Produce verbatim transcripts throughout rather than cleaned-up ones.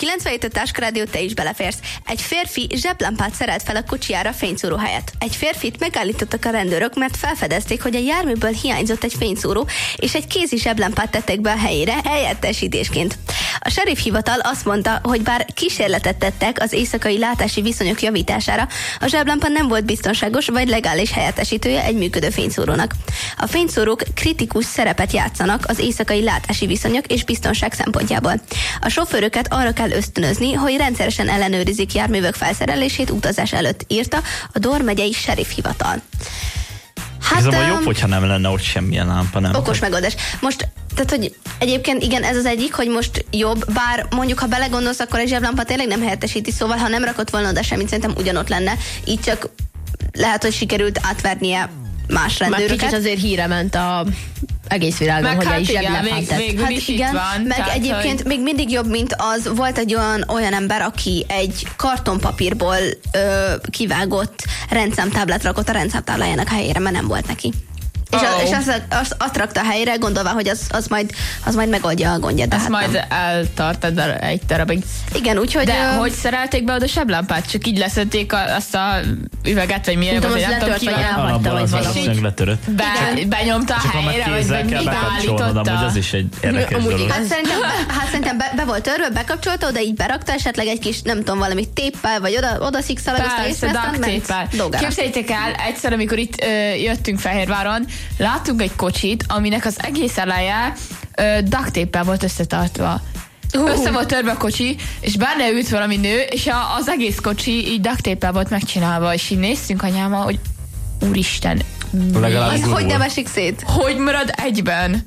kilencvenhét Táskarádió, te is beleférsz. Egy férfi zseblámpát szerelt fel a kocsijára fényszóró helyett. Egy férfit megállítottak a rendőrök, mert felfedezték, hogy a járműből hiányzott egy fényszóró, és egy kézi zseblámpát tettek be a helyére helyettesítésként. A sheriff hivatal azt mondta, hogy bár kísérletet tettek az éjszakai látási viszonyok javítására, a zseblámpa nem volt biztonságos vagy legális helyettesítője egy működő fényszórónak. A fényszórók kritikus szerepet játszanak az éjszakai látási viszonyok és biztonság szempontjából. A sofőröket arra kell ösztönözni, hogy rendszeresen ellenőrizik járművek felszerelését utazás előtt, írta a Dor megyei sheriff hivatal. Hát, ez um, jobb, hogyha nem lenne ott semmilyen lámpa, nem? Okos megoldás. Most, tehát, hogy egyébként igen, ez az egyik, hogy most jobb, bár mondjuk, ha belegondolsz, akkor egy zseblámpa tényleg nem helyettesíti, szóval ha nem rakott volna oda semmit, szerintem ugyanott lenne. Így csak lehet, hogy sikerült átvernie más rendőröket. Már kicsit azért híre ment a egész világon, meg hogy hát is igen, még, végül hát is igen, itt van. meg tehát, egyébként hogy... még mindig jobb, mint az, volt egy olyan, olyan ember, aki egy kartonpapírból ö, kivágott rendszámtáblát rakott a rendszámtáblájának helyére, mert nem volt neki. És, oh. a, és azt, azt, azt rakta a helyre, gondolva, hogy az, az, majd, az majd megoldja a gondját. Ezt hát majd nem. eltartad egy darabig. Igen, úgyhogy... De ö... hogy szerelték be oda a seblámpát? Csak így leszették a, azt a üveget, vagy milyen volt, nem tudom, ki elhagyta, vagy valami. Letörött. Be, benyomta a helyre, vagy, vagy még beállította. Amúgy az is egy érdekes dolog. Hát szerintem, hát szerintem be, be volt törve, bekapcsolta, oda így berakta, esetleg egy kis, nem tudom, valami téppel, vagy oda, oda szikszalagozta észre, aztán ment. Képzeljétek el, egyszer, amikor itt ö, jöttünk Fehérváron, láttunk egy kocsit, aminek az egész eleje ö, duct tape-el volt összetartva. Uh. Össze volt törve a kocsi, és benne ült valami nő, és a, az egész kocsi így duct tape-el volt megcsinálva, és így néztünk anyámmal, hogy úristen, az hogy nem esik szét? Hogy marad egyben?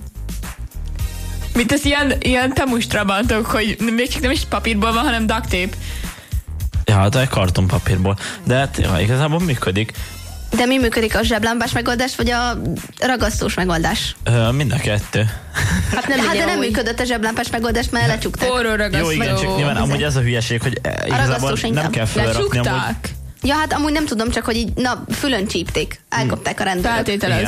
Mint ez ilyen, ilyen temustrabantok, hogy még csak nem is papírból van, hanem duct tape. Ja, de kartonpapírból. De hát ja, igazából működik. De mi működik, a zseblámpás megoldás, vagy a ragasztós megoldás? Ö, mind a kettő. Hát, nem hát de nem úgy. Működött a zseblámpás megoldás, mert lecsukták. Forró ragasztó. Jó, igen, csak nyilván amúgy ez a hülyeség, hogy igazából nem kell felrakni. Lecsukták? Ja, hát amúgy nem tudom, csak hogy így, na, fülön csípték. Elkapták a rendőrök. Feltételezem.